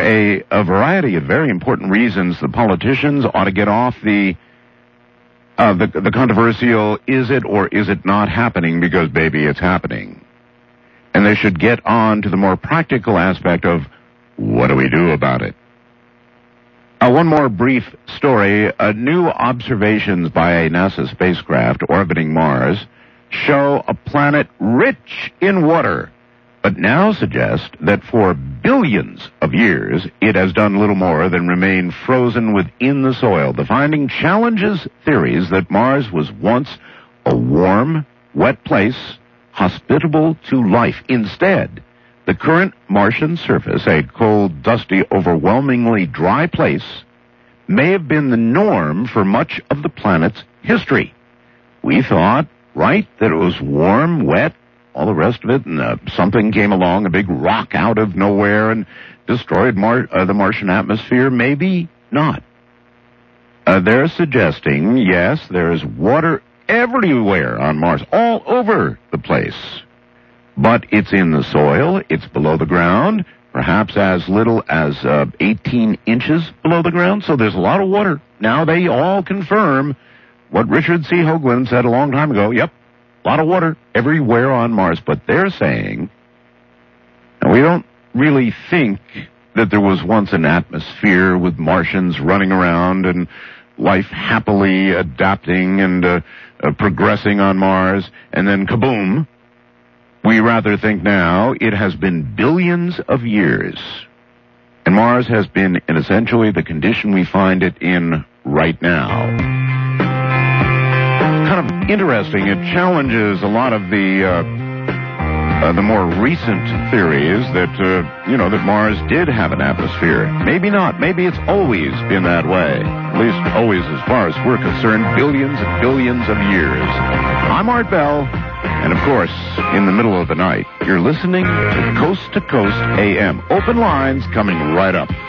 a variety of very important reasons the politicians ought to get off the controversial, is it or is it not happening, because, baby, it's happening. And they should get on to the more practical aspect of, what do we do about it? One more brief story. New observations by a NASA spacecraft orbiting Mars show a planet rich in water, but now suggest that for billions of years it has done little more than remain frozen within the soil. The finding challenges theories that Mars was once a warm, wet place, hospitable to life. Instead, the current Martian surface, a cold, dusty, overwhelmingly dry place, may have been the norm for much of the planet's history. We thought, right, that it was warm, wet, all the rest of it, and something came along, a big rock out of nowhere, and destroyed the Martian atmosphere. Maybe not. They're suggesting, yes, there's water everywhere on Mars, all over the place. But it's in the soil, it's below the ground, perhaps as little as 18 inches below the ground, so there's a lot of water. Now they all confirm what Richard C. Hoagland said a long time ago. Yep, a lot of water everywhere on Mars. But they're saying, and we don't really think that there was once an atmosphere with Martians running around and life happily adapting and progressing on Mars, and then kaboom. We rather think now it has been billions of years, and Mars has been in essentially the condition we find it in right now. Kind of interesting. It challenges a lot of the more recent theories that, that Mars did have an atmosphere. Maybe not. Maybe it's always been that way. At least always as far as we're concerned, billions and billions of years. I'm Art Bell. And, of course, in the middle of the night, you're listening to Coast AM. Open lines coming right up.